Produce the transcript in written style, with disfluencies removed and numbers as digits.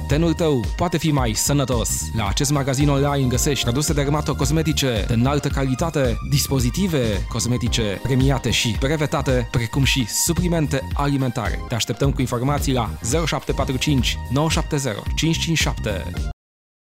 tenul tău poate fi mai sănătos. La acest magazin online găsești produse dermatocosmetice de înaltă calitate, dispozitive cosmetice premiate și brevetate, precum și suplimente alimentare. Te așteptăm cu informații la 0745 970 557.